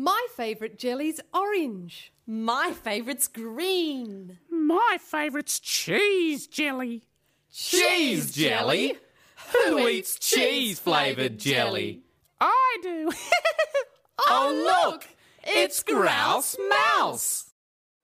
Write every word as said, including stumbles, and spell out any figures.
My favourite jelly's orange. My favourite's green. My favourite's cheese jelly. Cheese jelly? Who eats cheese-flavoured jelly? I do. Oh, look! It's Grouse Mouse!